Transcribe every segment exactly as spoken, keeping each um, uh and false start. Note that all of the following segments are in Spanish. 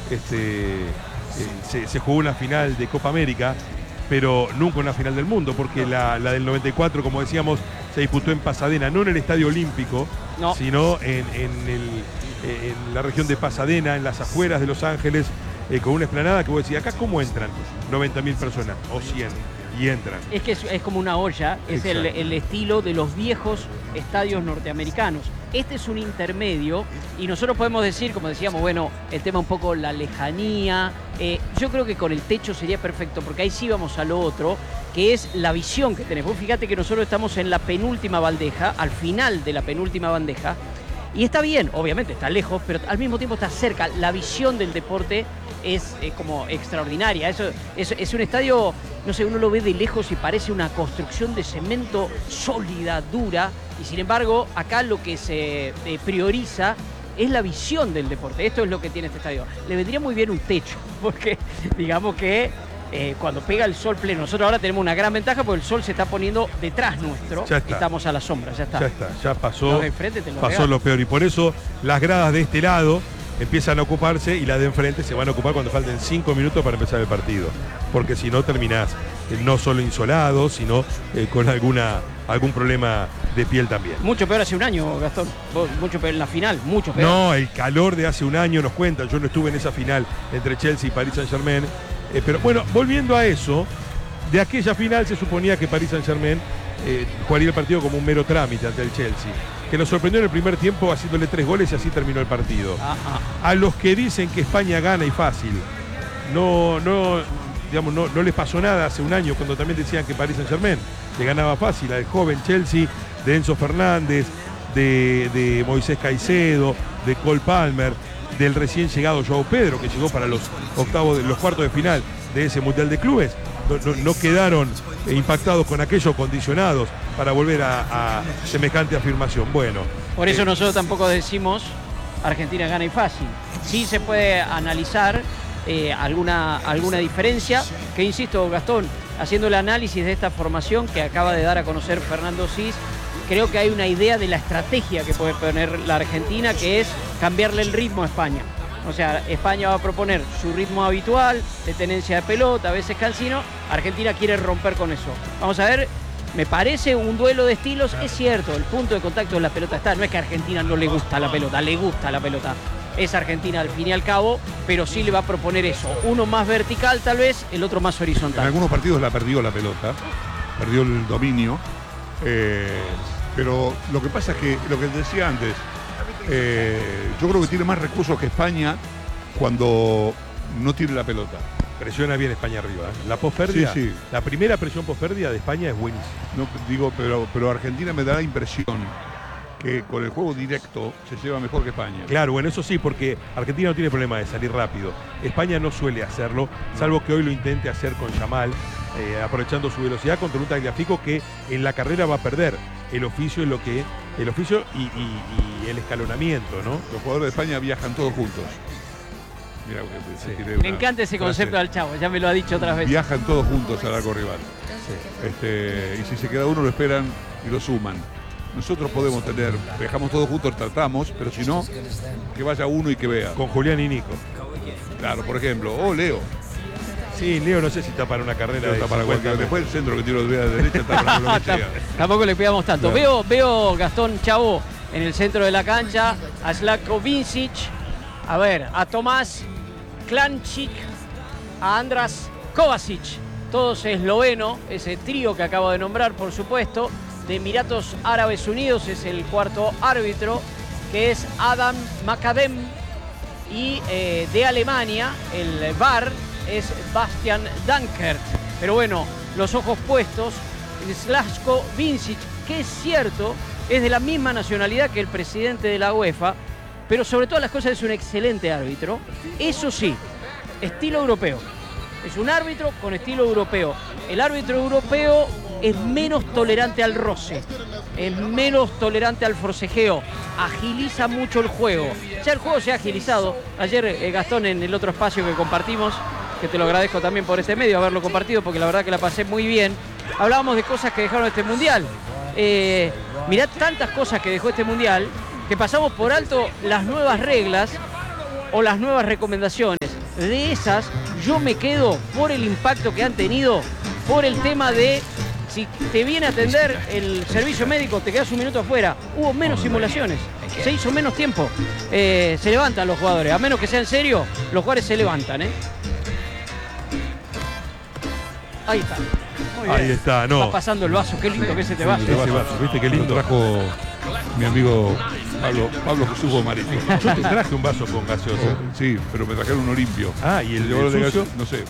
este, eh, se, se jugó una final de Copa América, pero nunca una final del mundo, porque la, la del noventa y cuatro, como decíamos, se disputó en Pasadena, no en el Estadio Olímpico, no. sino en, en, el, en la región de Pasadena, en las afueras de Los Ángeles, eh, con una explanada que vos decís, ¿acá cómo entran? noventa mil personas, o cien, y entran. Es que es, es como una olla, es el, el estilo de los viejos estadios norteamericanos. Este es un intermedio y nosotros podemos decir, como decíamos, bueno, el tema un poco la lejanía. Eh, yo creo que con el techo sería perfecto, porque ahí sí vamos a lo otro, que es la visión que tenés. Vos fíjate que nosotros estamos en la penúltima bandeja, al final de la penúltima bandeja, y está bien, obviamente está lejos, pero al mismo tiempo está cerca. La visión del deporte es eh, como extraordinaria. Eso es, es un estadio, no sé, uno lo ve de lejos y parece una construcción de cemento sólida, dura, y sin embargo, acá lo que se eh, prioriza es la visión del deporte. Esto es lo que tiene este estadio. Le vendría muy bien un techo, porque digamos que eh, cuando pega el sol pleno, nosotros ahora tenemos una gran ventaja porque el sol se está poniendo detrás nuestro. Ya está. Estamos a la sombra, ya está. Ya está, ya pasó, Los de enfrente te lo pasó regalan. lo peor. Y por eso las gradas de este lado empiezan a ocuparse y las de enfrente se van a ocupar cuando falten cinco minutos para empezar el partido. Porque si no terminás eh, no solo insolado, sino eh, con alguna algún problema de piel también. Mucho peor hace un año, Gastón. Vos, mucho peor en la final, mucho peor. No, el calor de hace un año nos cuenta. Yo no estuve en esa final entre Chelsea y Paris Saint-Germain. Eh, pero bueno, volviendo a eso, de aquella final se suponía que Paris Saint-Germain eh, jugaría el partido como un mero trámite ante el Chelsea, que nos sorprendió en el primer tiempo haciéndole tres goles y así terminó el partido. Ah, ah. A los que dicen que España gana y fácil, no, no, digamos, no, no les pasó nada hace un año cuando también decían que Paris Saint-Germain le ganaba fácil al joven Chelsea de Enzo Fernández, de, de Moisés Caicedo, de Cole Palmer, del recién llegado Joao Pedro, que llegó para los octavos, de, los cuartos de final de ese Mundial de Clubes. No, no, no quedaron impactados con aquello, condicionados para volver a, a semejante afirmación. Bueno. Por eso eh, nosotros tampoco decimos Argentina gana y fácil. Sí se puede analizar eh, alguna, alguna diferencia, que insisto, Gastón, haciendo el análisis de esta formación que acaba de dar a conocer Fernando Cis, creo que hay una idea de la estrategia que puede poner la Argentina, que es cambiarle el ritmo a España. O sea, España va a proponer su ritmo habitual, de tenencia de pelota, a veces cansino. Argentina quiere romper con eso. Vamos a ver, me parece un duelo de estilos. Es cierto, el punto de contacto de la pelota está. No es que a Argentina no le gusta la pelota, le gusta la pelota. Es Argentina al fin y al cabo, pero sí le va a proponer eso. Uno más vertical tal vez, el otro más horizontal. En algunos partidos la perdió la pelota, perdió el dominio. Eh, pero lo que pasa es que, lo que decía antes, eh, yo creo que tiene más recursos que España cuando no tiene la pelota. Presiona bien España arriba. ¿eh? La pospérdida, sí, sí. La primera presión pospérdida de España es buenísima. No, digo, pero, pero Argentina me da la impresión que con el juego directo se lleva mejor que España. Claro, bueno, eso sí, porque Argentina no tiene problema de salir rápido. España no suele hacerlo, salvo que hoy lo intente hacer con Yamal, eh, aprovechando su velocidad contra un Tagliafico que en la carrera va a perder. El oficio es lo que el oficio y, y, y el escalonamiento, ¿no? Los jugadores de España viajan todos juntos. Mirá, sí. Me encanta ese concepto frase. Del Chavo, ya me lo ha dicho otras veces. Viajan todos juntos al arco rival. Sí. Este, y si se queda uno lo esperan y lo suman. Nosotros podemos tener, viajamos todos juntos, tratamos, pero si no, que vaya uno y que vea. Con Julián y Nico. Claro, por ejemplo, o Leo. Sí, Leo no sé si está para una carrera. Está para cualquier, después el centro que tiro de derecha está para lo que sea. Tampoco le pegamos tanto. Claro. Veo, veo Gastón Chavo en el centro de la cancha, a Zlatko Vincic, a ver, a Tomás Klancic, a Andras Kovacic, todos esloveno, ese trío que acabo de nombrar, por supuesto. De Emiratos Árabes Unidos es el cuarto árbitro, que es Adam Makadem, y eh, de Alemania el V A R es Bastian Dankert. Pero bueno, los ojos puestos en Zlatko Vincic, que es cierto, es de la misma nacionalidad que el presidente de la UEFA, pero sobre todas las cosas es un excelente árbitro. Eso sí, estilo europeo. Es un árbitro con estilo europeo. El árbitro europeo es menos tolerante al roce, es menos tolerante al forcejeo, agiliza mucho el juego. Ya el juego se ha agilizado. Ayer, eh, Gastón, en el otro espacio que compartimos, que te lo agradezco también por este medio, haberlo compartido, porque la verdad que la pasé muy bien, hablábamos de cosas que dejaron este Mundial. Eh, mirad tantas cosas que dejó este Mundial, que pasamos por alto las nuevas reglas o las nuevas recomendaciones. de esas, yo me quedo por el impacto que han tenido, por el tema de si te viene a atender el servicio médico, te quedas un minuto afuera. Hubo menos simulaciones, se hizo menos tiempo. Eh, se levantan los jugadores, a menos que sea en serio, los jugadores se levantan, ¿eh? Ahí está. Muy bien. Ahí está, no. Va pasando el vaso, qué lindo que es este vaso. Ese vaso, ¿viste qué lindo? Lo trajo mi amigo Pablo, Pablo Jesús Gomarito. Yo te traje un vaso con gaseosa. Sí, pero me trajeron uno limpio. Ah, y el, Yo el de sucio. gas- no sé.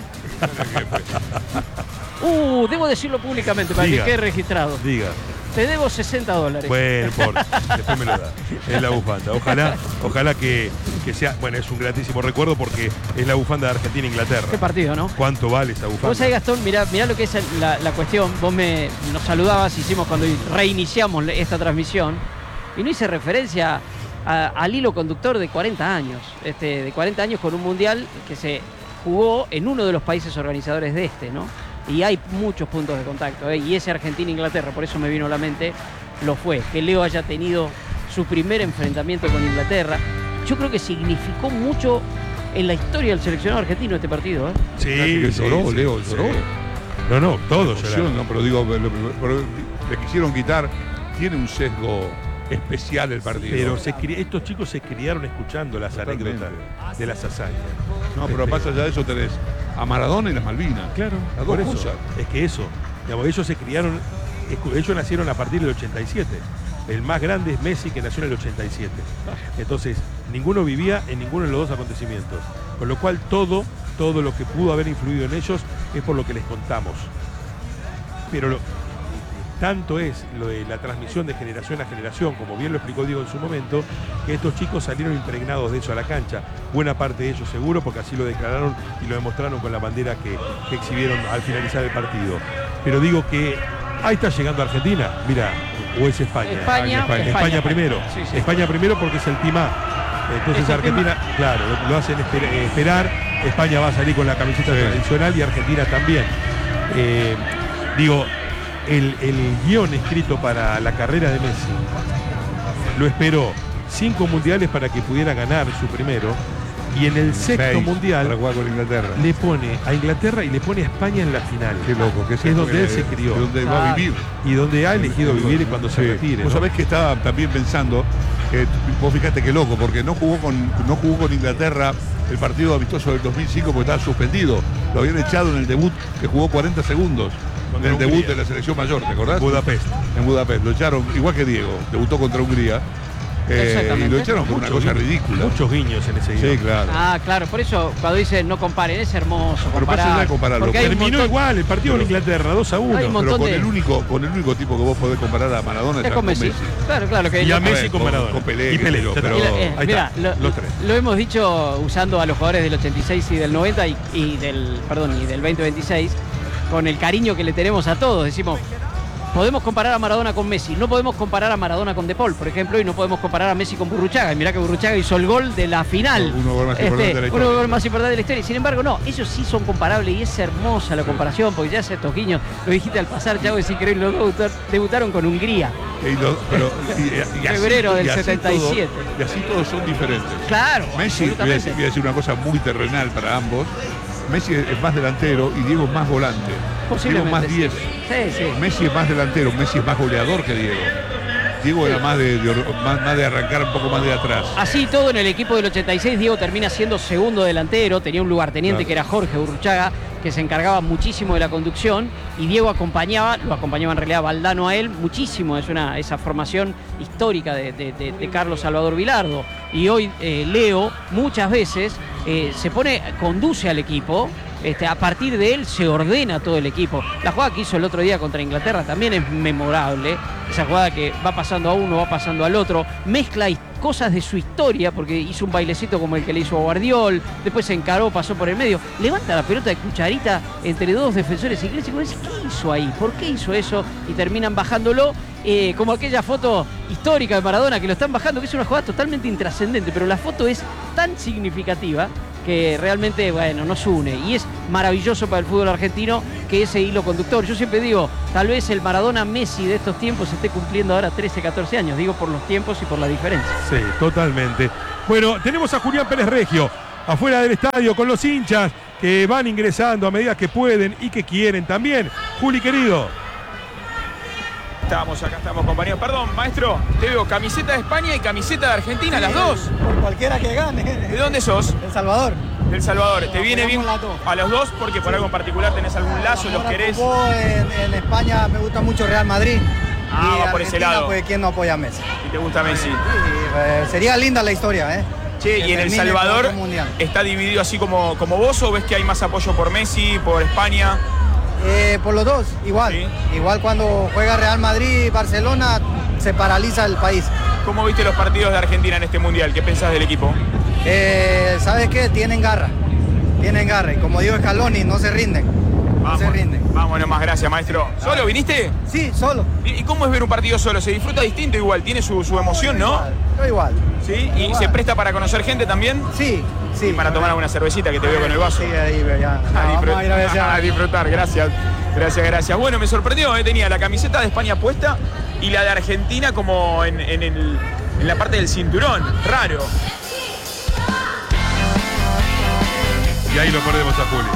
Uh, debo decirlo públicamente para Diga. que quede registrado. Diga. Te debo sesenta dólares. Bueno, por después me lo da. Es la bufanda. Ojalá, ojalá que, que sea. Bueno, es un gratísimo recuerdo porque es la bufanda de Argentina e Inglaterra. Qué partido, ¿no? ¿Cuánto vale esa bufanda? Vos sabés, Gastón, mirá, mirá lo que es la, la cuestión. Vos me, nos saludabas, hicimos cuando reiniciamos esta transmisión, y no hice referencia a- al hilo conductor de cuarenta años. Este, de cuarenta años con un mundial que se jugó en uno de los países organizadores de este, ¿no? Y hay muchos puntos de contacto, ¿eh? Y ese Argentina-Inglaterra, por eso me vino a la mente, lo fue. Que Leo haya tenido su primer enfrentamiento con Inglaterra, yo creo que significó mucho en la historia del seleccionado argentino este partido, ¿eh? Sí, que sí, lloró, sí, Leo, sí. lloró. No, no, todos Emoción, lloraron. no, pero digo, lo- pero le quisieron quitar. Tiene un sesgo especial el partido. Pero se cri- estos chicos se criaron escuchando las Totalmente. anécdotas de las hazañas. No, pero Este, más allá de eso tenés a Maradona y las Malvinas. Claro, Las por dos eso. cosas. Es que eso, digamos, ellos se criaron, escu- ellos nacieron a partir del ochenta y siete. El más grande es Messi, que nació en el ochenta y siete. Entonces, ninguno vivía en ninguno de los dos acontecimientos. Con lo cual, todo, todo lo que pudo haber influido en ellos es por lo que les contamos. Pero lo, tanto es lo de la transmisión de generación a generación, como bien lo explicó Diego en su momento, que estos chicos salieron impregnados de eso a la cancha. Buena parte de ellos seguro, porque así lo declararon y lo demostraron con la bandera que, que exhibieron al finalizar el partido. Pero digo que ahí está llegando Argentina, mira, o es España. España, España, España, España primero. Sí, sí. España primero porque es el team A. Entonces Es el Argentina, claro, lo, lo hacen esper- eh, esperar. España va a salir con la camiseta tradicional y Argentina también. Eh, digo, el, el guión escrito para la carrera de Messi lo esperó cinco mundiales para que pudiera ganar su primero, y en el sexto Seis mundial para jugar con Inglaterra. le pone a Inglaterra y le pone a España en la final. Qué loco, que es donde él se crió de donde va a vivir. y donde ha elegido vivir cuando se Sí. retire. Vos ¿no? sabés que estaba también pensando, que vos fijate qué loco, porque no jugó con no jugó con Inglaterra el partido amistoso del dos mil cinco porque estaba suspendido. Lo habían echado en el debut, que jugó cuarenta segundos. En Contra el debut Hungría. de la selección mayor, ¿te acordás? Budapest. En Budapest. Lo echaron, igual que Diego, debutó contra Hungría. eh, y Exactamente. lo echaron por una Muchos cosa guiños, ridícula. Muchos guiños en ese guión. Sí, claro. Ah, claro, por eso cuando dicen no comparen, es hermoso Pero pasa comparar. de compararlo. Porque hay un Terminó montón- igual el partido con Pero- Inglaterra, dos a uno. Hay un Pero montón con de- el único, con el único tipo que vos podés comparar a Maradona es es con Messi. Claro, claro que Y a lo- Messi ver, con con- Maradona. con Pelé, y Pelé. pero- ya está. pero- Y la- eh, Ahí mira, está, lo, los tres. lo hemos dicho usando a los jugadores del ochenta y seis y del noventa y, y del, perdón, y del veinte veintiséis, con el cariño que le tenemos a todos. Decimos, podemos comparar a Maradona con Messi, no podemos comparar a Maradona con De Paul, por ejemplo, y no podemos comparar a Messi con Burruchaga. Y mirá que Burruchaga hizo el gol de la final. Uno gol más importante de la uno historia. gol más importante de la historia. Sin embargo, no, ellos sí son comparables y es hermosa la comparación, porque ya hace estos guiños, lo dijiste al pasar, Chavo, es increíble, los dos debutar- debutaron con Hungría. Y lo- pero- y- y así- Febrero del y así setenta y siete. todo- y así todos son diferentes. Claro, Messi, voy a, absolutamente. decir, voy a decir una cosa muy terrenal para ambos. Messi es más delantero y Diego es más volante. Diego Posiblemente, más sí. diez. Sí, sí. Messi es más delantero, Messi es más goleador que Diego. Diego era más de, de or- más, más de arrancar un poco más de atrás. Así todo en el equipo del ochenta y seis, Diego termina siendo segundo delantero, tenía un lugarteniente Claro. que era Jorge Burruchaga, que se encargaba muchísimo de la conducción, y Diego acompañaba, lo acompañaba en realidad Valdano a él, muchísimo, es una esa formación histórica de, de- de- de Carlos Salvador Vilardo. Y hoy eh, Leo muchas veces eh, se pone, conduce al equipo. Este, a partir de él se ordena todo el equipo. La jugada que hizo el otro día contra Inglaterra también es memorable. Esa jugada que va pasando a uno, va pasando al otro. Mezcla his- cosas de su historia, porque hizo un bailecito como el que le hizo a Guardiol. Después se encaró, pasó por el medio. Levanta la pelota de cucharita entre dos defensores ingleses. Y vos decís, ¿qué hizo ahí? ¿Por qué hizo eso? Y terminan bajándolo. Eh, como aquella foto histórica de Maradona que lo están bajando, que es una jugada totalmente intrascendente. Pero la foto es tan significativa que realmente, bueno, nos une. Y es maravilloso para el fútbol argentino que ese hilo conductor. Yo siempre digo, tal vez el Maradona Messi de estos tiempos esté cumpliendo ahora trece, catorce años. Digo por los tiempos y por la diferencia. Sí, totalmente. Bueno, tenemos a Julián Pérez Regio. afuera del estadio con los hinchas que van ingresando a medida que pueden y que quieren también. Juli, querido. Estamos, acá estamos, compañeros. Perdón, maestro, te veo camiseta de España y camiseta de Argentina, sí, las dos. Por cualquiera que gane. ¿De dónde sos? El Salvador. Del Salvador. ¿Te no, viene bien a los dos? Porque por sí. algo en particular tenés algún lazo, los querés. En, en España me gusta mucho Real Madrid. Ah, y va por ese lado. Pues quién no apoya a Messi. ¿Y te gusta Messi? Sí, eh, sería linda la historia, ¿eh? Che, ¿y en El Salvador está dividido así como, como vos o ves que hay más apoyo por Messi, por España? Eh, por los dos, igual. Sí. Igual cuando juega Real Madrid y Barcelona se paraliza el país. ¿Cómo viste los partidos de Argentina en este Mundial? ¿Qué pensás del equipo? Eh, ¿Sabes qué? Tienen garra. Tienen garra. Y como digo Scaloni, no se rinden. No Vamos, se rinden. Vamos nomás, gracias, maestro. ¿Solo viniste? Sí, solo. ¿Y cómo es ver un partido solo? Se disfruta distinto igual, tiene su, su emoción, ¿no? Igual, yo igual. ¿Sí? ¿Y igual. se presta para conocer gente también? Sí, sí. Y para tomar alguna cervecita que te veo con el vaso. Sí, ahí ya. No, a, vamos a ir a, ver a disfrutar, gracias. Gracias, gracias. Bueno, me sorprendió, ¿eh? Tenía la camiseta de España puesta y la de Argentina como en, en, el, en la parte del cinturón. Raro. Y ahí lo perdemos a Juli.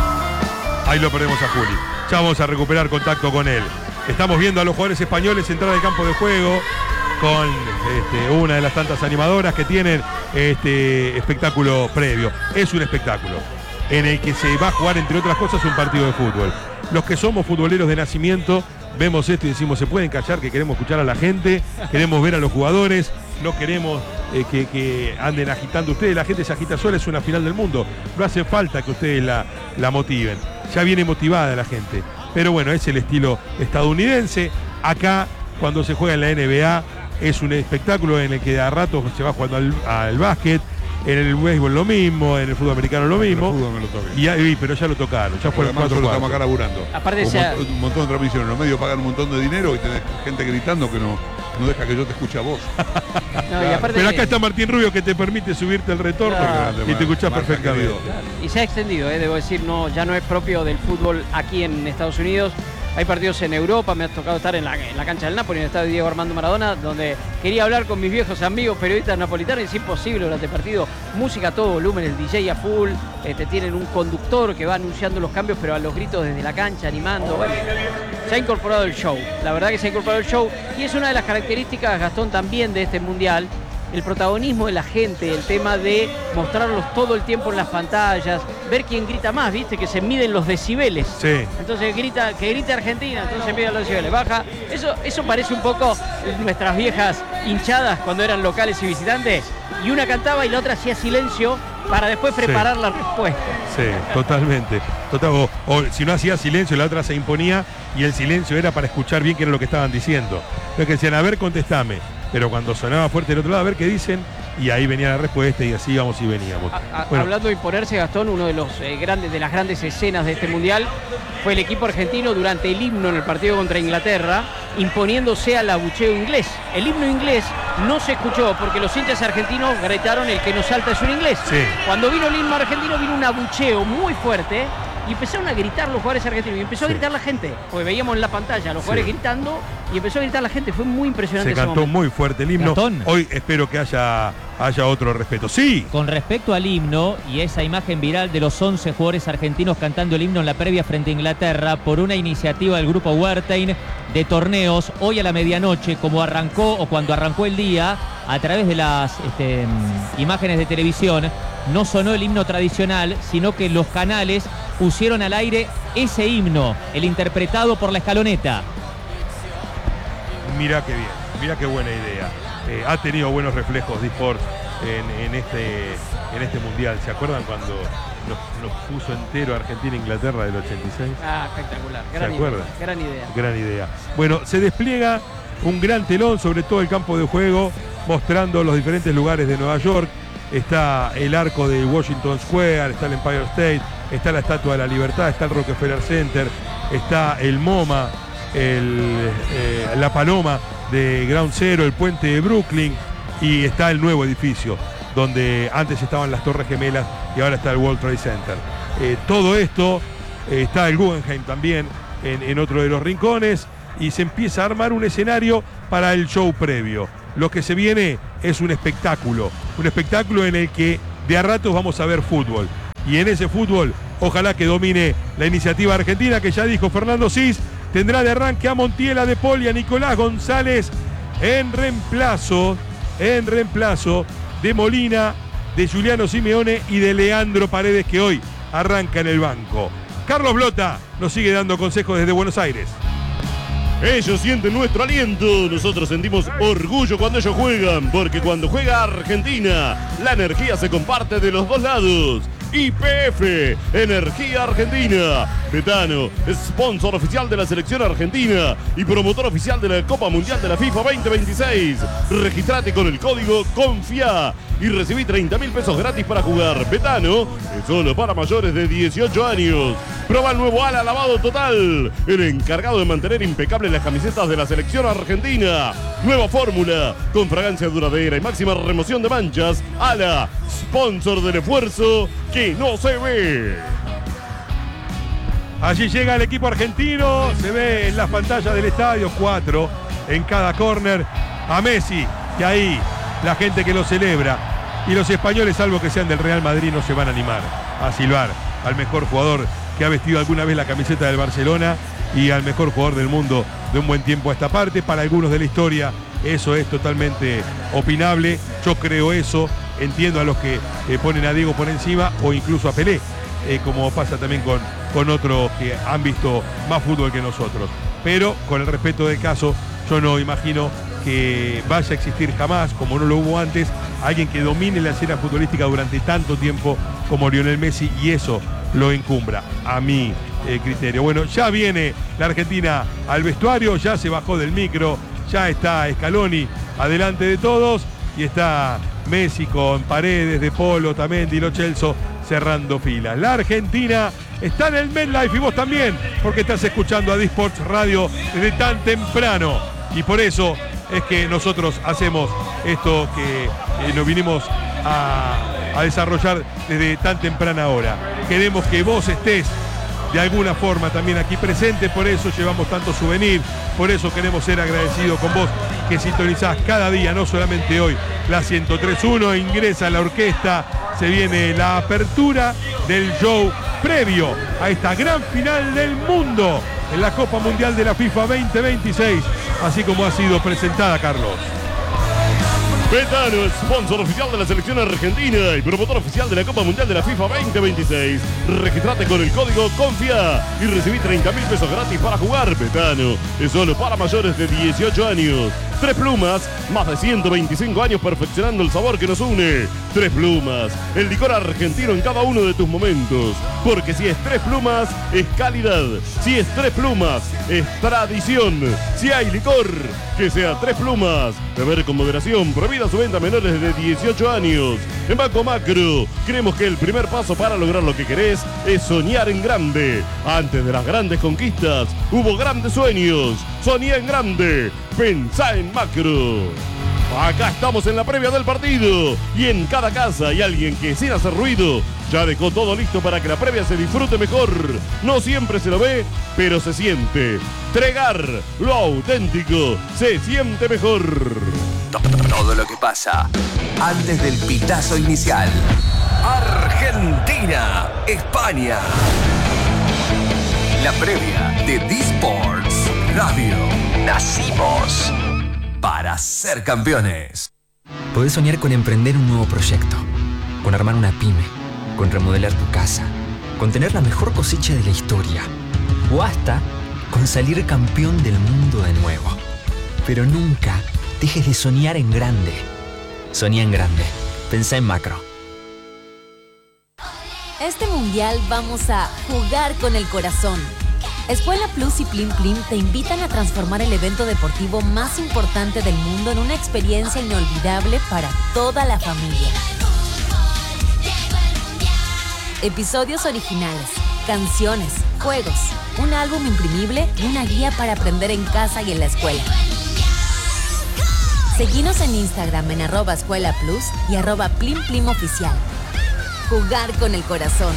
Ahí lo perdemos a Juli. Ya vamos a recuperar contacto con él. Estamos viendo a los jugadores españoles entrar al campo de juego con este, una de las tantas animadoras que tienen este espectáculo previo. Es un espectáculo en el que se va a jugar, entre otras cosas, un partido de fútbol. Los que somos futboleros de nacimiento vemos esto y decimos, se pueden callar, que queremos escuchar a la gente, queremos ver a los jugadores, no queremos eh, que, que anden agitando ustedes. La gente se agita sola, es una final del mundo. No hace falta que ustedes la, la motiven. Ya viene motivada la gente. Pero bueno, es el estilo estadounidense. Acá, cuando se juega en la N B A, es un espectáculo en el que a ratos se va jugando al, al básquet. En el béisbol lo mismo, en el fútbol americano lo mismo. El fútbol me lo toqué. Y, y, pero ya lo tocaron, ya fueron cuatro cuatro. Estamos acá laburando. Aparte un, sea... montón, un montón de transmisiones. Los medios pagan un montón de dinero y tenés gente gritando que no, no deja que yo te escuche a vos. No, claro. y aparte pero acá está Martín Rubio que te permite subirte el retorno, claro, y te escuchás Marca, perfectamente. querido. Y se ha extendido, eh, debo decir, no, ya no es propio del fútbol aquí en Estados Unidos. Hay partidos en Europa, me ha tocado estar en la, en la cancha del Napoli, en el estadio Diego Armando Maradona, donde quería hablar con mis viejos amigos periodistas napolitanos y es imposible durante el partido. Música a todo volumen, el D J a full, este, tienen un conductor que va anunciando los cambios, pero a los gritos desde la cancha, animando. Bueno, se ha incorporado el show, la verdad que se ha incorporado el show y es una de las características, Gastón, también de este Mundial. El protagonismo de la gente, el tema de mostrarlos todo el tiempo en las pantallas, ver quién grita más, viste, que se miden los decibeles. Sí. Entonces grita, que grite Argentina, entonces miden los decibeles, baja. Eso, eso parece un poco nuestras viejas hinchadas cuando eran locales y visitantes. Y una cantaba y la otra hacía silencio para después preparar sí. la respuesta. Sí, totalmente. Total, o, o si no hacía silencio, la otra se imponía y el silencio era para escuchar bien qué era lo que estaban diciendo. Entonces que decían, a ver, contestame. Pero cuando sonaba fuerte del otro lado, a ver qué dicen, y ahí venía la respuesta y así íbamos y veníamos. A, a, bueno. Hablando de imponerse, Gastón, uno de los eh, grandes, de las grandes escenas de este Mundial fue el equipo argentino durante el himno en el partido contra Inglaterra, imponiéndose al abucheo inglés. El himno inglés no se escuchó porque los hinchas argentinos gritaron el que no salta es un inglés. Sí. Cuando vino el himno argentino vino un abucheo muy fuerte y empezaron a gritar los jugadores argentinos y empezó a gritar sí. la gente, porque veíamos en la pantalla a los jugadores sí. gritando y empezó a gritar la gente, fue muy impresionante. Se cantó muy fuerte el himno. Gastón. Hoy espero que haya, haya otro respeto. Sí. Con respecto al himno y esa imagen viral de los once jugadores argentinos cantando el himno en la previa frente a Inglaterra por una iniciativa del grupo Wertheim de torneos, hoy a la medianoche, como arrancó o cuando arrancó el día, a través de las este, imágenes de televisión, no sonó el himno tradicional, sino que los canales pusieron al aire ese himno, el interpretado por la escaloneta. Mirá qué bien, mirá qué buena idea. Eh, ha tenido buenos reflejos de eSports en, en, este, en este Mundial. ¿Se acuerdan cuando nos, nos puso entero Argentina e Inglaterra del ochenta y seis? Ah, espectacular. ¿Se Gran acuerdan? idea, gran idea. Gran idea. Bueno, se despliega un gran telón sobre todo el campo de juego, mostrando los diferentes lugares de Nueva York. Está el arco de Washington Square, está el Empire State, está la Estatua de la Libertad, está el Rockefeller Center, está el MoMA, el, eh, la Paloma de Ground Zero, el puente de Brooklyn y está el nuevo edificio donde antes estaban las Torres Gemelas y ahora está el World Trade Center. Eh, todo esto, eh, está el Guggenheim también en, en otro de los rincones y se empieza a armar un escenario para el show previo. Lo que se viene es un espectáculo, un espectáculo en el que de a ratos vamos a ver fútbol. Y en ese fútbol, ojalá que domine la iniciativa argentina, que ya dijo Fernando Cis, tendrá de arranque a Montiel, a De Paul y a Nicolás González en reemplazo, en reemplazo de Molina, de Juliano Simeone y de Leandro Paredes, que hoy arranca en el banco. Carlos Blota nos sigue dando consejos desde Buenos Aires. Ellos sienten nuestro aliento, nosotros sentimos orgullo cuando ellos juegan, porque cuando juega Argentina, la energía se comparte de los dos lados. Y P F, Energía Argentina. Betano, sponsor oficial de la selección argentina y promotor oficial de la Copa Mundial de la FIFA veinte veintiséis. Registrate con el código CONFIA y recibí treinta mil pesos gratis para jugar. Betano es solo para mayores de dieciocho años. Proba el nuevo Ala Lavado Total, el encargado de mantener impecables las camisetas de la selección argentina. Nueva fórmula, con fragancia duradera y máxima remoción de manchas. Ala, sponsor del esfuerzo que no se ve. Allí llega el equipo argentino, se ve en las pantallas del estadio, cuatro en cada córner, a Messi, y ahí la gente que lo celebra. Y los españoles, salvo que sean del Real Madrid, no se van a animar a silbar al mejor jugador que ha vestido alguna vez la camiseta del Barcelona y al mejor jugador del mundo de un buen tiempo a esta parte. Para algunos de la historia eso es totalmente opinable, yo creo eso, entiendo a los que eh, ponen a Diego por encima o incluso a Pelé, eh, como pasa también con, con otros que han visto más fútbol que nosotros. Pero con el respeto del caso, yo no imagino que vaya a existir jamás, como no lo hubo antes, alguien que domine la escena futbolística durante tanto tiempo como Lionel Messi, y eso lo encumbra, a mi eh, criterio. Bueno, ya viene la Argentina al vestuario, ya se bajó del micro, ya está Scaloni adelante de todos, y está Messi con Paredes, De Paul, Otamendi y Lo Celso cerrando filas. La Argentina está en el MetLife y vos también, porque estás escuchando a D-Sports Radio desde tan temprano, y por eso es que nosotros hacemos esto que eh, nos vinimos a, a desarrollar desde tan temprana hora. Queremos que vos estés de alguna forma también aquí presente, por eso llevamos tanto souvenir, por eso queremos ser agradecidos con vos que sintonizás cada día, no solamente hoy, la ciento tres punto uno, ingresa la orquesta, se viene la apertura del show previo a esta gran final del mundo en la Copa Mundial de la FIFA veinte veintiséis, así como ha sido presentada, Carlos. Betano, sponsor oficial de la selección argentina y promotor oficial de la Copa Mundial de la FIFA veinte veintiséis. Registrate con el código CONFIA y recibí treinta mil pesos gratis para jugar. Betano es solo para mayores de dieciocho años. Tres Plumas, más de ciento veinticinco años perfeccionando el sabor que nos une. Tres Plumas, el licor argentino en cada uno de tus momentos. Porque si es Tres Plumas, es calidad. Si es Tres Plumas, es tradición. Si hay licor, que sea Tres Plumas. Beber con moderación, prohibida su venta a menores de dieciocho años. En Banco Macro, creemos que el primer paso para lograr lo que querés es soñar en grande. Antes de las grandes conquistas, hubo grandes sueños. Soñá en grande. Pensá en Macro. Acá estamos en la previa del partido y en cada casa hay alguien que, sin hacer ruido, ya dejó todo listo para que la previa se disfrute mejor. No siempre se lo ve, pero se siente. Tregar, lo auténtico, se siente mejor. Todo lo que pasa antes del pitazo inicial. Argentina, España. La previa de D-Sports Radio. Nacimos para ser campeones. Podés soñar con emprender un nuevo proyecto, con armar una pyme, con remodelar tu casa, con tener la mejor cosecha de la historia, o hasta con salir campeón del mundo de nuevo. Pero nunca dejes de soñar en grande. Soñá en grande. Pensá en Macro. Este mundial vamos a jugar con el corazón. Escuela Plus y Plim Plim te invitan a transformar el evento deportivo más importante del mundo en una experiencia inolvidable para toda la familia. Episodios originales, canciones, juegos, un álbum imprimible y una guía para aprender en casa y en la escuela. Seguinos en Instagram en arroba Escuela Plus y arroba Plim Plim Oficial. Jugar con el corazón.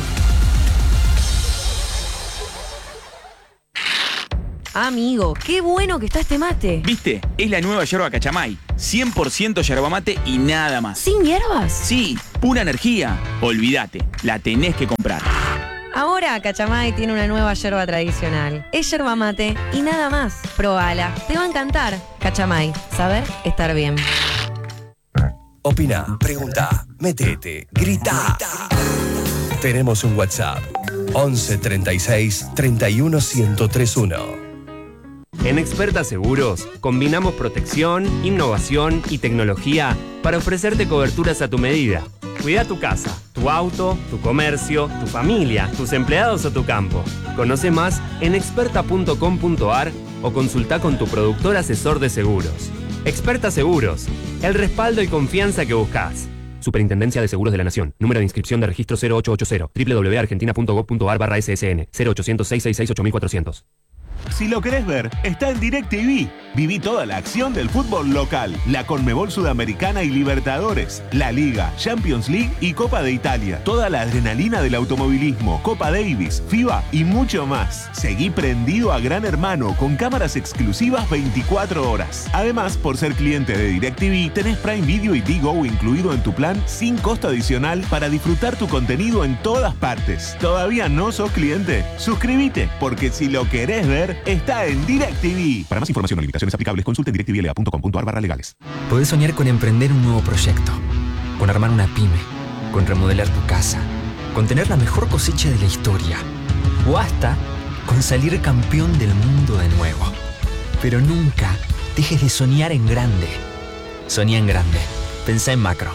Amigo, qué bueno que está este mate. ¿Viste? Es la nueva yerba Cachamay. cien por ciento yerba mate y nada más. ¿Sin hierbas? Sí, Pura energía, olvídate, la tenés que comprar. Ahora Cachamay tiene una nueva yerba tradicional. Es yerba mate y nada más. Probala, te va a encantar. Cachamay, saber estar bien. Opina, pregunta, metete, grita. Tenemos un WhatsApp. once treinta y seis treinta y uno ciento treinta y uno. En Experta Seguros, combinamos protección, innovación y tecnología para ofrecerte coberturas a tu medida. Cuida tu casa, tu auto, tu comercio, tu familia, tus empleados o tu campo. Conoce más en experta punto com punto a r o consulta con tu productor asesor de seguros. Experta Seguros, el respaldo y confianza que buscas. Superintendencia de Seguros de la Nación. Número de inscripción de registro cero ocho ocho cero. doble u doble u doble u punto argentina punto gob punto a r barra S S N. cero ochocientos seiscientos sesenta y seis ocho mil cuatrocientos. Si lo querés ver, está en DirecTV. Viví toda la acción del fútbol local, la Conmebol Sudamericana y Libertadores, la Liga, Champions League y Copa de Italia. Toda la adrenalina del automovilismo, Copa Davis, FIBA y mucho más. Seguí prendido a Gran Hermano con cámaras exclusivas veinticuatro horas. Además, por ser cliente de DirecTV, tenés Prime Video y Digo incluido en tu plan sin costo adicional para disfrutar tu contenido en todas partes. ¿Todavía no sos cliente? Suscríbete, porque si lo querés ver, está en DirecTV. Para más información o limitaciones aplicables, consulte en directivl a punto com punto a r barra legales. Podés soñar con emprender un nuevo proyecto, con armar una pyme, con remodelar tu casa, con tener la mejor cosecha de la historia, o hasta con salir campeón del mundo de nuevo. Pero nunca dejes de soñar en grande. Soñá en grande. Pensá en macro.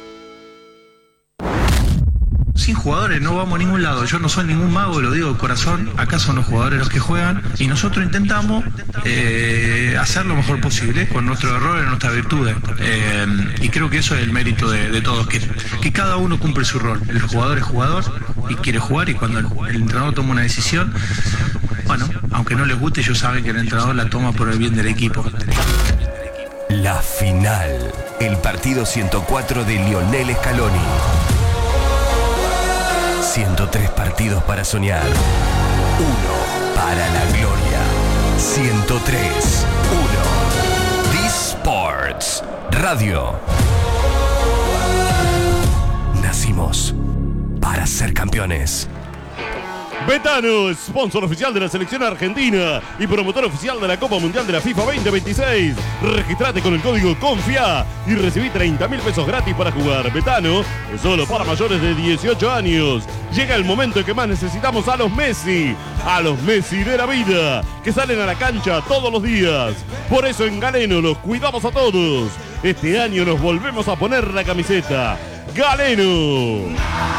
Sin jugadores no vamos a ningún lado. Yo no soy ningún mago, lo digo de corazón. Acá son los jugadores los que juegan y nosotros intentamos eh, hacer lo mejor posible con nuestros errores y nuestras virtudes. Eh, y creo que eso es el mérito de, de todos, que, que cada uno cumple su rol. El jugador es jugador y quiere jugar, y cuando el, el entrenador toma una decisión, bueno, aunque no les guste, ellos saben que el entrenador la toma por el bien del equipo. La final. El partido ciento cuatro de Lionel Scaloni. ciento tres partidos para soñar. Uno para la gloria. ciento tres. Uno. D-Sports Radio. Nacimos para ser campeones. Betano, sponsor oficial de la selección argentina y promotor oficial de la Copa Mundial de la FIFA veinte veintiséis. Registrate con el código CONFIA y recibí treinta mil pesos gratis para jugar. Betano es solo para mayores de dieciocho años. Llega el momento en que más necesitamos a los Messi, a los Messi de la vida, que salen a la cancha todos los días. Por eso en Galeno los cuidamos a todos. Este año nos volvemos a poner la camiseta. Galeno.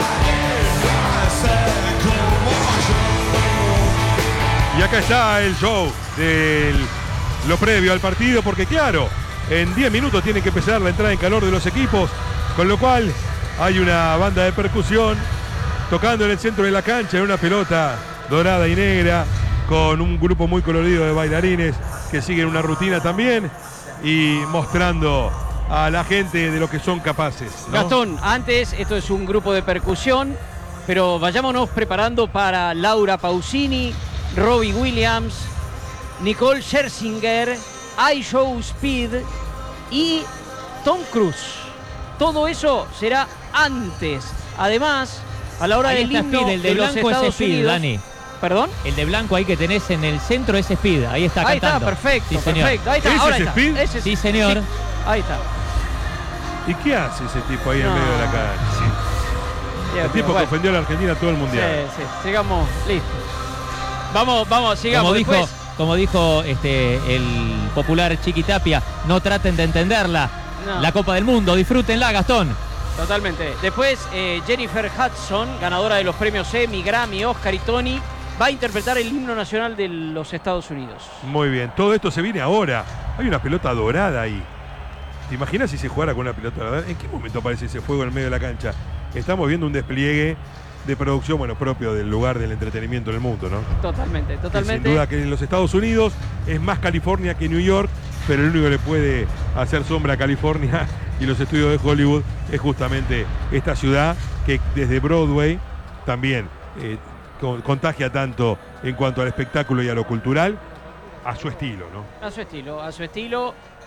Y acá está el show de lo previo al partido, porque claro, en diez minutos tiene que empezar la entrada en calor de los equipos, con lo cual hay una banda de percusión tocando en el centro de la cancha en una pelota dorada y negra, con un grupo muy colorido de bailarines que siguen una rutina también y mostrando a la gente de lo que son capaces, ¿no? Gastón, antes esto es un grupo de percusión, pero vayámonos preparando para Laura Pausini, Robbie Williams, Nicole Scherzinger, iShow Speed y Tom Cruise. Todo eso será antes. Además, a la hora ahí del está himno Speed, el de de los blanco es Estados Speed, Unidos. Dani. ¿Perdón? El de blanco ahí que tenés en el centro es Speed. Ahí está Ahí cantando. está, perfecto, Sí, señor. perfecto. Ahí está, ¿Ese ahora es está. Speed? Ese es- Sí, señor. sí, ahí está. ¿Y qué hace ese tipo ahí No. en medio de la cancha? Bien, El tipo bien, que bueno. ofendió a la Argentina todo el mundial. Sí, sí, sigamos, listo. Vamos, vamos, sigamos. Como dijo, Después, como dijo este, el popular Chiqui Tapia, no traten de entenderla. No. La Copa del Mundo, disfrútenla, Gastón. totalmente. Después, eh, Jennifer Hudson, ganadora de los premios Emmy, Grammy, Oscar y Tony, va a interpretar el himno nacional de los Estados Unidos. Muy bien, todo esto se viene ahora. Hay una pelota dorada ahí. ¿Te imaginas si se jugara con una pelota dorada? ¿En qué momento aparece ese fuego en medio de la cancha? Estamos viendo un despliegue de producción, bueno, propio del lugar del entretenimiento en el mundo, ¿no? Totalmente, Que totalmente. sin duda que en los Estados Unidos es más California que New York, pero el único que le puede hacer sombra a California y los estudios de Hollywood es justamente esta ciudad que desde Broadway también eh, con- contagia tanto en cuanto al espectáculo y a lo cultural, a su estilo, ¿no? A su estilo, a su estilo.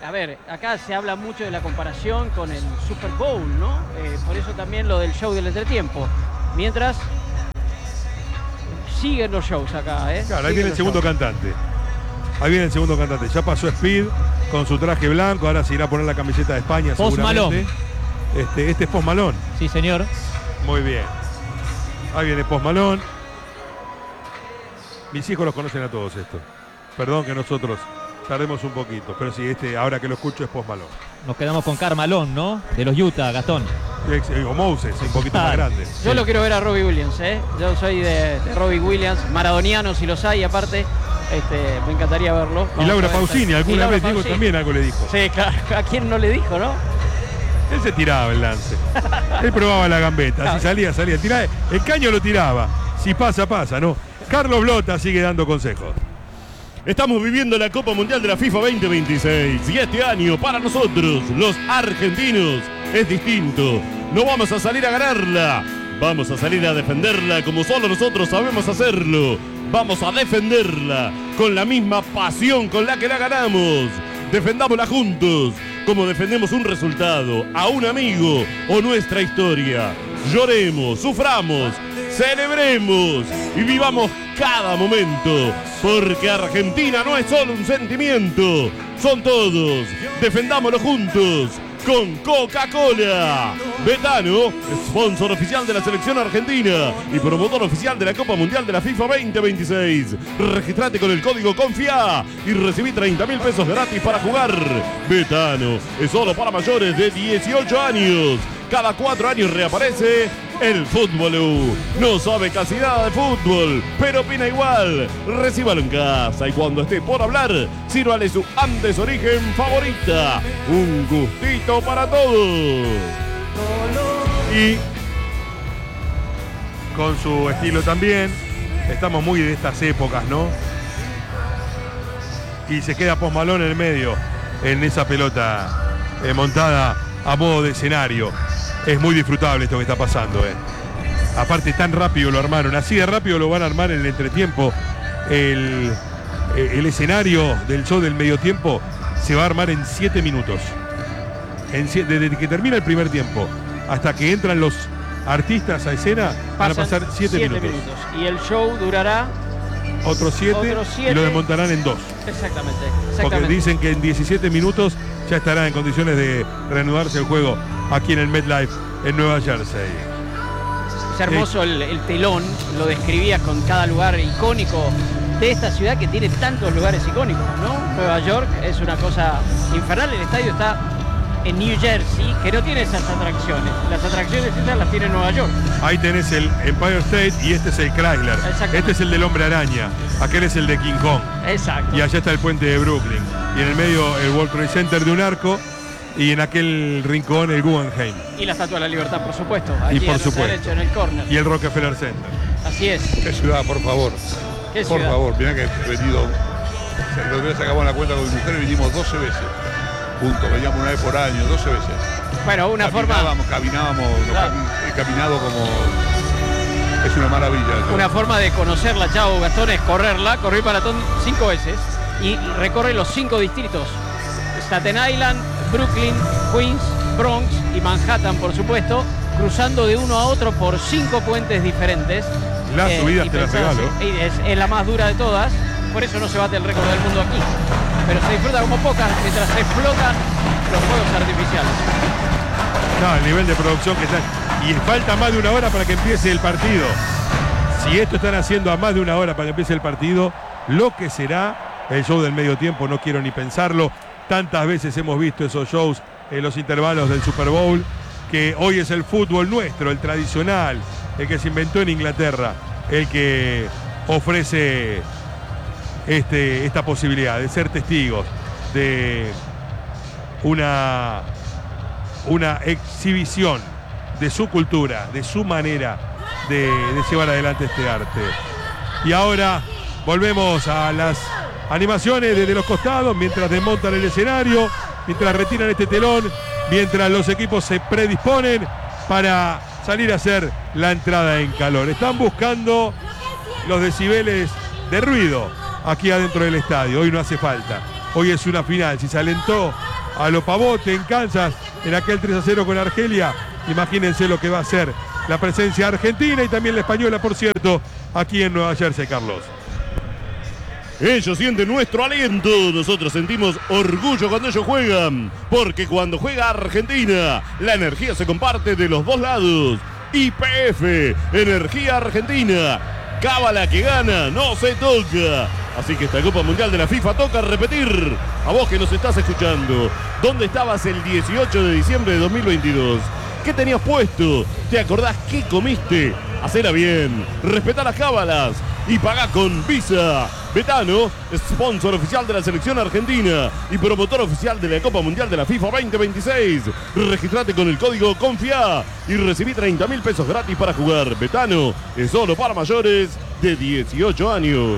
a ver, acá se habla mucho de la comparación con el Super Bowl, ¿no? Eh, por eso también lo del show del entretiempo. Mientras siguen los shows acá, ¿eh? Claro, ahí Siguen viene el los segundo shows. cantante. Ahí viene el segundo cantante. Ya pasó Speed con su traje blanco, ahora se irá a poner la camiseta de España Post seguramente. Malone. Este, este es Post Malone. Sí, señor. Muy bien. Ahí viene Post Malone. Mis hijos los conocen a todos estos. Perdón que nosotros tardemos un poquito, pero sí, este, ahora que lo escucho es Post Malone. Nos quedamos con Carmalón, ¿no? De los Utah, Gastón. O Moses, un poquito más grande. Yo lo quiero ver a Robbie Williams, ¿eh? Yo soy de, de Robbie Williams, maradoniano si los hay, aparte. Este, me encantaría verlo. Y Vamos Laura a ver, Pausini, y alguna Laura vez Diego Pausini. también algo le dijo. Sí, claro. ¿A quién no le dijo, no? Él se tiraba el lance. Él probaba la gambeta. Si salía, salía. Tiraba, el caño lo tiraba. Si pasa, pasa, ¿no? Carlos Blota sigue dando consejos. Estamos viviendo la Copa Mundial de la FIFA veinte veintiséis y este año para nosotros, los argentinos, es distinto. No vamos a salir a ganarla, vamos a salir a defenderla como solo nosotros sabemos hacerlo. Vamos a defenderla con la misma pasión con la que la ganamos. Defendámosla juntos, como defendemos un resultado, a un amigo o nuestra historia. Lloremos, suframos, celebremos y vivamos cada momento, porque Argentina no es solo un sentimiento, son todos. Defendámoslo juntos con Coca-Cola. Betano, sponsor oficial de la selección argentina y promotor oficial de la Copa Mundial de la FIFA veinte veintiséis. Registrate con el código CONFIA y recibí treinta mil pesos gratis para jugar. Betano es solo para mayores de dieciocho años. Cada cuatro años reaparece el fútbol. No sabe casi nada de fútbol, pero opina igual. Recíbalo en casa y cuando esté por hablar, sírvale su Andes Origen favorita. Un gustito para todos. Y con su estilo también. Estamos muy de estas épocas, ¿no? Y se queda Post Malone en el medio, en esa pelota eh, montada a modo de escenario. Es muy disfrutable esto que está pasando, eh. Aparte tan rápido lo armaron, así de rápido lo van a armar en el entretiempo. El, el escenario del show del medio tiempo se va a armar en siete minutos. En, desde que termina el primer tiempo hasta que entran los artistas a escena, van a pasar siete minutos. minutos. Y el show durará otros siete, otros siete y lo desmontarán en dos. Exactamente, Porque exactamente. dicen que en diecisiete minutos ya estará en condiciones de reanudarse el juego aquí en el MetLife en Nueva Jersey. Es hermoso el, el telón, lo describías con cada lugar icónico de esta ciudad que tiene tantos lugares icónicos, ¿no? Nueva York es una cosa infernal, el estadio está en New Jersey, que no tiene esas atracciones. Las atracciones esas las tiene Nueva York. Ahí tenés el Empire State y este es el Chrysler. Este es el del Hombre Araña, aquel es el de King Kong. Exacto. Y allá está el puente de Brooklyn. Y en el medio el World Trade Center de un arco. Y en aquel rincón el Guggenheim. Y la Estatua de la Libertad, por supuesto. Y Aquí por a nuestra supuesto. derecha, en el córner. Y el Rockefeller Center. Así es. Qué ciudad, por favor. ¿Qué por ciudad? favor, mirá que he venido. Los días sacamos la cuenta con mi mujer y vinimos doce veces. Juntos, veníamos una vez por año, doce veces. Bueno, una caminábamos, forma. Caminábamos, claro. He caminado como. Es una maravilla. Una forma de conocerla, Chavo Gastón, es correrla. Corrí maratón cinco veces. Y recorre los cinco distritos: Staten Island, Brooklyn, Queens, Bronx y Manhattan, por supuesto, cruzando de uno a otro por cinco puentes diferentes. Las Eh, subidas y te las pensadas- regalo. y es, es la más dura de todas, por eso no se bate el récord del mundo aquí. Pero se disfruta como pocas mientras se explotan los fuegos artificiales. No, el nivel de producción que está. Y falta más de una hora para que empiece el partido. Si esto están haciendo a más de una hora para que empiece el partido, lo que será el show del medio tiempo, no quiero ni pensarlo. Tantas veces hemos visto esos shows en los intervalos del Super Bowl, que hoy es el fútbol nuestro, el tradicional, el que se inventó en Inglaterra, el que ofrece este, esta posibilidad de ser testigos de una, una exhibición de su cultura, de su manera de, de llevar adelante este arte. Y ahora volvemos a las animaciones desde los costados, mientras desmontan el escenario, mientras retiran este telón, mientras los equipos se predisponen para salir a hacer la entrada en calor. Están buscando los decibeles de ruido aquí adentro del estadio. Hoy no hace falta. Hoy es una final. Si se alentó a lo pavote en Kansas en aquel tres a cero con Argelia. Imagínense lo que va a ser la presencia argentina y también la española, por cierto, aquí en Nueva Jersey, Carlos. Ellos sienten nuestro aliento, nosotros sentimos orgullo cuando ellos juegan, porque cuando juega Argentina, la energía se comparte de los dos lados. Y P F, Energía Argentina, cábala que gana, no se toca. Así que esta Copa Mundial de la FIFA toca repetir. A vos que nos estás escuchando, ¿dónde estabas el dieciocho de diciembre de dos mil veintidós? ¿Qué tenías puesto? ¿Te acordás qué comiste? Hacela bien, respetá las cábalas y pagá con Visa. Betano, sponsor oficial de la selección argentina y promotor oficial de la Copa Mundial de la FIFA veinte veintiséis. Registrate con el código CONFIA y recibí treinta mil pesos gratis para jugar. Betano es solo para mayores de dieciocho años.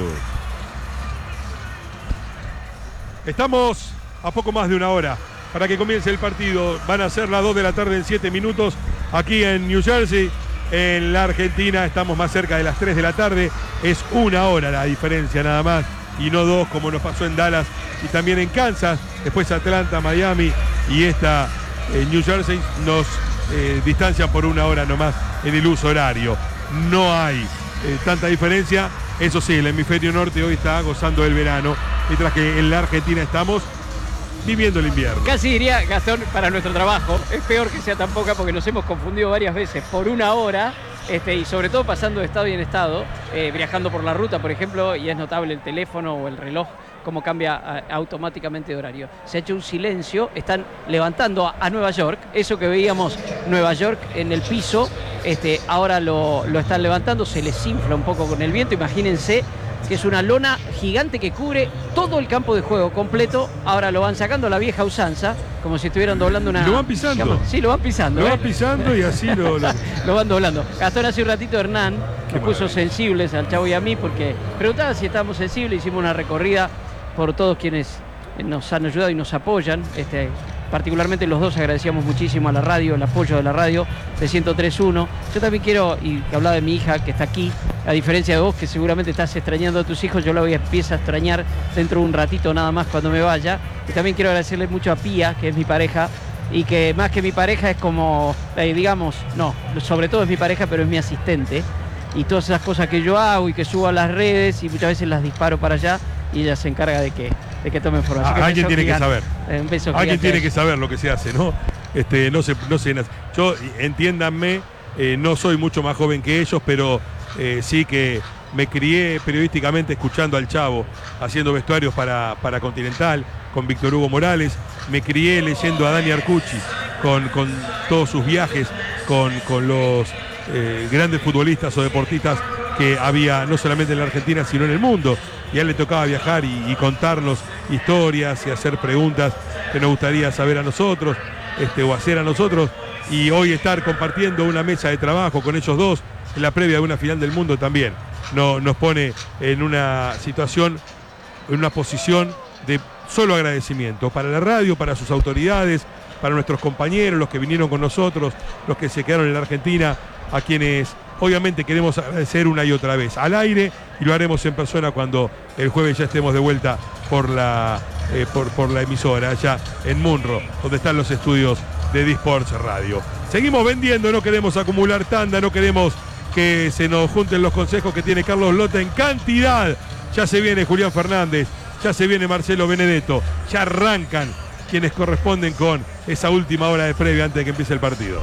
Estamos a poco más de una hora para que comience el partido. Van a ser las dos de la tarde en siete minutos aquí en New Jersey. En la Argentina estamos más cerca de las tres de la tarde. Es una hora la diferencia nada más y no dos como nos pasó en Dallas y también en Kansas. Después Atlanta, Miami y esta eh, New Jersey nos eh, distancian por una hora nomás en el uso horario. No hay eh, tanta diferencia. Eso sí, el hemisferio norte hoy está gozando del verano, mientras que en la Argentina estamos viviendo el invierno. Casi diría, Gastón, para nuestro trabajo, es peor que sea tan poca porque nos hemos confundido varias veces por una hora, este, y sobre todo pasando de estado en estado, eh, viajando por la ruta, por ejemplo, y es notable el teléfono o el reloj, cómo cambia a, automáticamente de horario. Se ha hecho un silencio, están levantando a, a Nueva York, eso que veíamos Nueva York en el piso, este, ahora lo, lo están levantando, se les infla un poco con el viento, imagínense que es una lona gigante que cubre todo el campo de juego completo. Ahora lo van sacando a la vieja usanza, como si estuvieran doblando una... Lo van pisando. Cama. Sí, lo van pisando. Lo ¿eh? van pisando y así lo... Lo, lo van doblando. Gastón, hace un ratito Hernán nos puso sensibles al Chavo y a mí porque preguntaba si estábamos sensibles. Hicimos una recorrida por todos quienes nos han ayudado y nos apoyan. Este, particularmente los dos agradecíamos muchísimo a la radio, el apoyo de la radio de ciento tres punto uno. Yo también quiero, y que hablaba de mi hija que está aquí, a diferencia de vos que seguramente estás extrañando a tus hijos, yo la voy a empezar a extrañar dentro de un ratito nada más cuando me vaya. Y también quiero agradecerle mucho a Pía, que es mi pareja, y que más que mi pareja es como, eh, digamos, no, sobre todo es mi pareja, pero es mi asistente. Y todas esas cosas que yo hago y que subo a las redes y muchas veces las disparo para allá y ella se encarga de que, de que tome información. Ah, alguien tiene gigante. que saber. Eh, un beso alguien tiene ahí. que saber lo que se hace, ¿no? Este, no sé, no sé. Yo, entiéndanme, eh, no soy mucho más joven que ellos, pero eh, sí que me crié periodísticamente escuchando al Chavo, haciendo vestuarios para, para Continental, con Víctor Hugo Morales. Me crié leyendo a Dani Arcucci, con, con todos sus viajes, con, con los eh, grandes futbolistas o deportistas que había no solamente en la Argentina, sino en el mundo. Y a él le tocaba viajar y, y contarnos historias y hacer preguntas que nos gustaría saber a nosotros, este, o hacer a nosotros. Y hoy estar compartiendo una mesa de trabajo con ellos dos en la previa de una final del mundo también no, nos pone en una situación, en una posición de solo agradecimiento para la radio, para sus autoridades, para nuestros compañeros, los que vinieron con nosotros, los que se quedaron en la Argentina, a quienes obviamente queremos agradecer una y otra vez al aire, y lo haremos en persona cuando el jueves ya estemos de vuelta por la, eh, por, por la emisora allá en Munro, donde están los estudios de D-Sports Radio. Seguimos vendiendo, no queremos acumular tanda, no queremos que se nos junten los consejos que tiene Carlos Lota en cantidad. Ya se viene Julián Fernández, ya se viene Marcelo Benedetto, ya arrancan quienes corresponden con esa última hora de previa antes de que empiece el partido.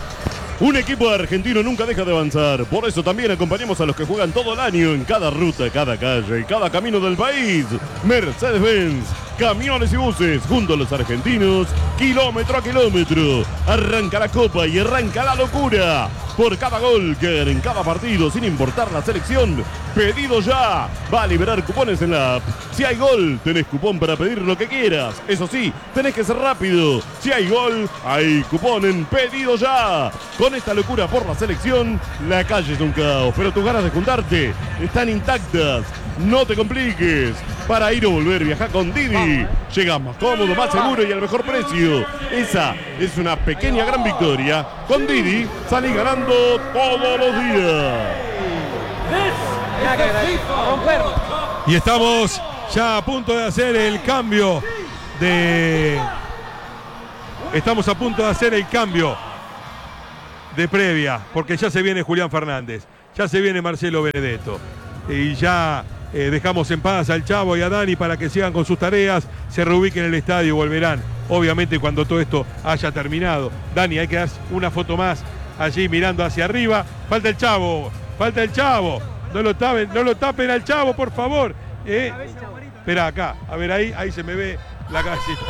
Un equipo argentino nunca deja de avanzar, por eso también acompañamos a los que juegan todo el año en cada ruta, cada calle y cada camino del país. Mercedes-Benz, camiones y buses, junto a los argentinos, kilómetro a kilómetro. Arranca la copa y arranca la locura. Por cada gol que hagan en cada partido, sin importar la selección, pedido ya. Va a liberar cupones en la app. Si hay gol, tenés cupón para pedir lo que quieras. Eso sí, tenés que ser rápido. Si hay gol, hay cupón en pedido ya. Con esta locura por la selección, la calle es un caos, pero tus ganas de juntarte están intactas. No te compliques. Para ir o volver, viaja con Didi. Llega más cómodo, más seguro y al mejor precio. Esa es una pequeña gran victoria. Con Didi salís ganando todos los días. Y estamos ya a punto de hacer el cambio de Estamos a punto de hacer el cambio de previa, porque ya se viene Julián Fernández, ya se viene Marcelo Benedetto, y ya eh, dejamos en paz al Chavo y a Dani para que sigan con sus tareas, se reubiquen en el estadio y volverán, obviamente, cuando todo esto haya terminado. Dani, hay que dar una foto más allí mirando hacia arriba. Falta el Chavo, falta el Chavo, no lo tapen, no lo tapen al Chavo, por favor. Eh, espera acá, a ver ahí, ahí se me ve la casita.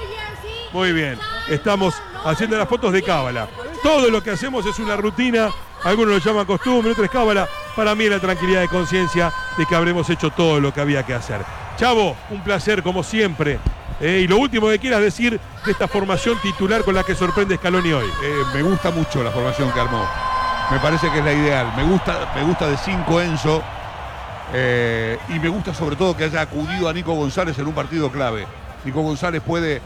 Muy bien, estamos haciendo las fotos de cábala. Todo lo que hacemos es una rutina, algunos lo llaman costumbre, otros cábala. Para mí es la tranquilidad de conciencia de que habremos hecho todo lo que había que hacer. Chavo, un placer como siempre. Eh, y lo último que quieras decir de esta formación titular con la que sorprende Scaloni hoy. Eh, me gusta mucho la formación que armó. Me parece que es la ideal. Me gusta, me gusta de cinco Enzo. Eh, y me gusta sobre todo que haya acudido a Nico González en un partido clave. Nico González puede,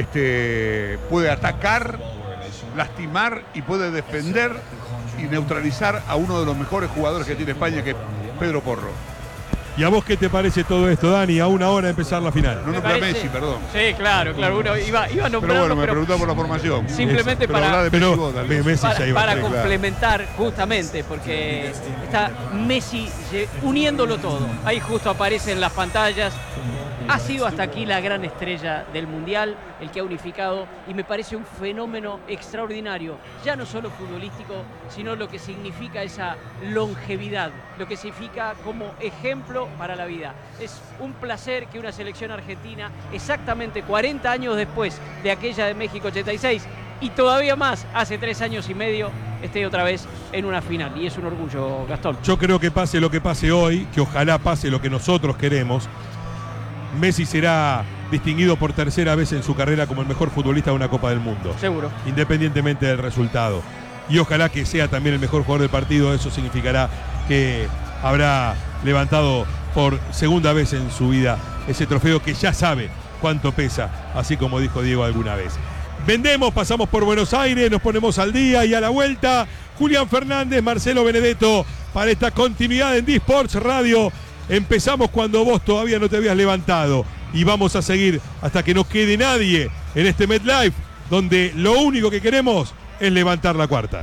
este, puede atacar, lastimar y puede defender y neutralizar a uno de los mejores jugadores que tiene España, que es Pedro Porro. ¿Y a vos qué te parece todo esto, Dani? A una hora de empezar la final. No nombra a Messi, perdón. Sí, claro, claro. Uno iba, iba a nombrarlo, pero bueno, me pero preguntaba por la formación. Simplemente pero para, de pero, vos, Messi para, ya iba para a tres, complementar claro. Justamente, porque está Messi uniéndolo todo. Ahí justo aparece en las pantallas. Ha sido hasta aquí la gran estrella del Mundial, el que ha unificado, y me parece un fenómeno extraordinario, ya no solo futbolístico, sino lo que significa esa longevidad, lo que significa como ejemplo para la vida. Es un placer que una selección argentina, exactamente cuarenta años después de aquella de México ochenta y seis, y todavía más, hace tres años y medio, esté otra vez en una final. Y es un orgullo, Gastón. Yo creo que pase lo que pase hoy, que ojalá pase lo que nosotros queremos, Messi será distinguido por tercera vez en su carrera como el mejor futbolista de una Copa del Mundo. Seguro. Independientemente del resultado. Y ojalá que sea también el mejor jugador del partido. Eso significará que habrá levantado por segunda vez en su vida ese trofeo que ya sabe cuánto pesa, así como dijo Diego alguna vez. Vendemos, pasamos por Buenos Aires, nos ponemos al día y a la vuelta. Julián Fernández, Marcelo Benedetto para esta continuidad en D-Sports Radio. Empezamos cuando vos todavía no te habías levantado y vamos a seguir hasta que no quede nadie en este MetLife, donde lo único que queremos es levantar la cuarta.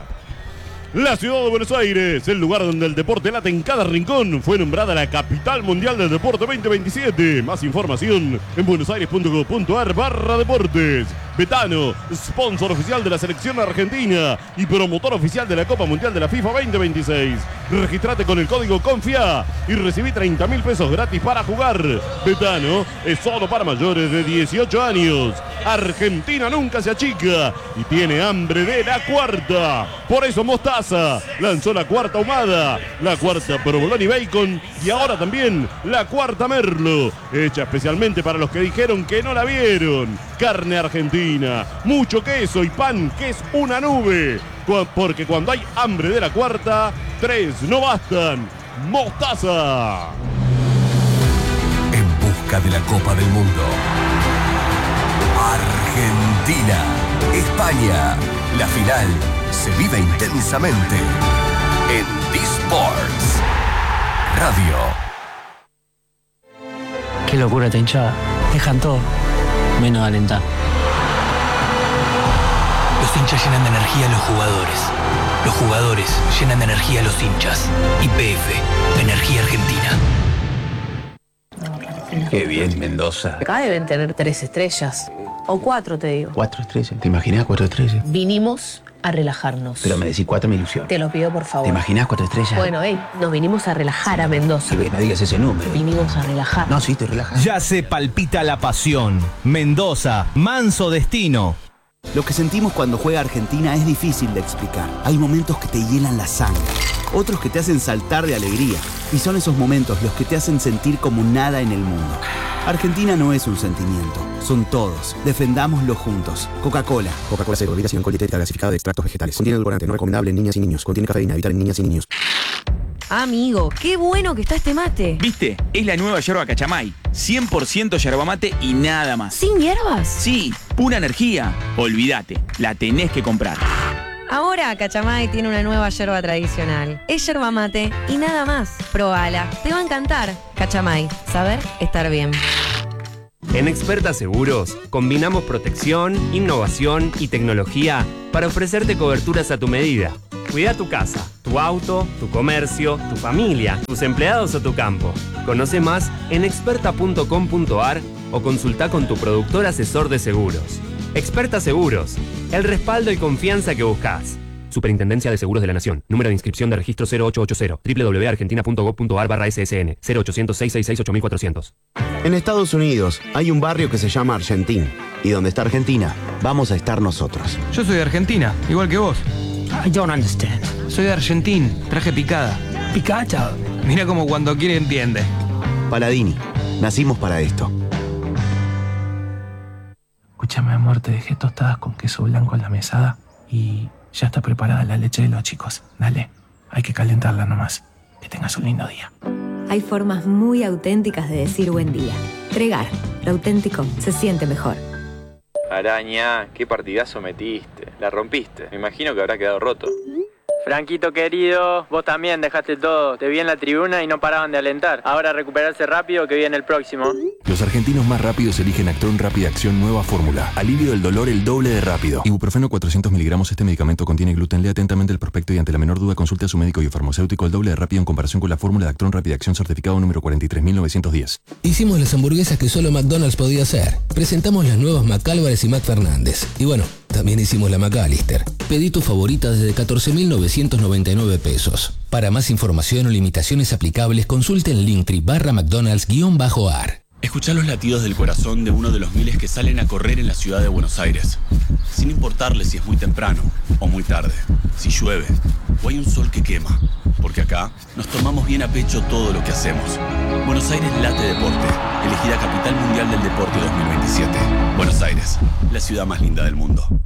La ciudad de Buenos Aires, el lugar donde el deporte late en cada rincón, fue nombrada la capital mundial del deporte veinte veintisiete. Más información en buenosaires.gov.ar barra deportes. Betano, sponsor oficial de la selección argentina y promotor oficial de la Copa Mundial de la FIFA veinte veintiséis. Registrate con el código CONFIA y recibí treinta mil pesos gratis para jugar. Betano es solo para mayores de dieciocho años. Argentina nunca se achica y tiene hambre de la cuarta. Por eso Mostaza lanzó la cuarta ahumada, la cuarta provolone y bacon y ahora también la cuarta merlo, hecha especialmente para los que dijeron que no la vieron. Carne argentina, mucho queso y pan que es una nube. Porque cuando hay hambre de la cuarta, tres no bastan. Mostaza. En busca de la Copa del Mundo. Argentina, España. La final se vive intensamente en D-Sports Radio. Qué locura esta hinchada. Dejan todo, menos alentar. Los hinchas llenan de energía a los jugadores. Los jugadores llenan de energía a los hinchas. Y P F, Energía Argentina. Qué bien, Mendoza. Acá deben tener tres estrellas. O cuatro, te digo. Cuatro estrellas. ¿Te imaginas cuatro estrellas? Vinimos a relajarnos. Pero me decís cuatro, me ilusión. Te lo pido, por favor. ¿Te imaginas cuatro estrellas? Bueno, hey, nos vinimos a relajar a Mendoza. Sí, no digas ese número. Vinimos a relajar. No, sí, estoy relajado. Ya se palpita la pasión. Mendoza, manso destino. Lo que sentimos cuando juega Argentina es difícil de explicar. Hay momentos que te hielan la sangre, otros que te hacen saltar de alegría. Y son esos momentos los que te hacen sentir como nada en el mundo. Argentina no es un sentimiento, son todos. Defendámoslo juntos. Coca-Cola. Coca-Cola cero, bebida sin alcohol, dietética gasificada de extractos vegetales. Contiene edulcorante, no recomendable en niñas y niños. Contiene cafeína, evitar en niñas y niños. Amigo, qué bueno que está este mate. ¿Viste? Es la nueva yerba Cachamay. cien por ciento yerba mate y nada más. ¿Sin hierbas? Sí, pura energía. Olvídate, la tenés que comprar. Ahora Cachamay tiene una nueva yerba tradicional. Es yerba mate y nada más. Probala, te va a encantar. Cachamay, saber estar bien. En Experta Seguros, combinamos protección, innovación y tecnología para ofrecerte coberturas a tu medida. Cuida tu casa, tu auto, tu comercio, tu familia, tus empleados o tu campo. Conoce más en experta punto com punto a r o consulta con tu productor asesor de seguros. Experta Seguros, el respaldo y confianza que buscas. Superintendencia de Seguros de la Nación. Número de inscripción de registro cero ocho ocho cero. doble u doble u doble u punto argentina punto gob punto a r barra S S N. cero ochocientos, seiscientos sesenta y seis, ocho mil cuatrocientos. En Estados Unidos hay un barrio que se llama Argentín. Y donde está Argentina, vamos a estar nosotros. Yo soy de Argentina, igual que vos. I don't understand. Soy de Argentín, traje picada. Picada. Mira como cuando quiere entiende. Paladini, nacimos para esto. Escúchame, amor, te dejé tostadas con queso blanco en la mesada y ya está preparada la leche de los chicos. Dale, hay que calentarla nomás. Que tengas un lindo día. Hay formas muy auténticas de decir buen día. Tregar, lo auténtico se siente mejor. Araña, qué partidazo metiste. La rompiste. Me imagino que habrá quedado roto. Franquito querido, vos también dejaste todo. Te vi en la tribuna y no paraban de alentar. Ahora recuperarse rápido que viene el próximo. Los argentinos más rápidos eligen Actron Rápida Acción Nueva Fórmula. Alivio del dolor el doble de rápido. Ibuprofeno cuatrocientos miligramos. Este medicamento contiene gluten. Lea atentamente el prospecto y ante la menor duda consulte a su médico y farmacéutico. El doble de rápido en comparación con la fórmula de Actron Rápida Acción certificado número cuarenta y tres mil novecientos diez. Hicimos las hamburguesas que solo McDonald's podía hacer. Presentamos las nuevas McAlvarez y McFernández. Y bueno, también hicimos la McAllister. Pedí tu favorita desde catorce mil novecientos noventa y nueve pesos. Para más información o limitaciones aplicables, consulte en Linktree barra McDonald's-ar. Escuchar los latidos del corazón de uno de los miles que salen a correr en la ciudad de Buenos Aires. Sin importarle si es muy temprano o muy tarde, si llueve o hay un sol que quema. Porque acá nos tomamos bien a pecho todo lo que hacemos. Buenos Aires late deporte, elegida Capital Mundial del Deporte dos mil veintisiete. Buenos Aires, la ciudad más linda del mundo.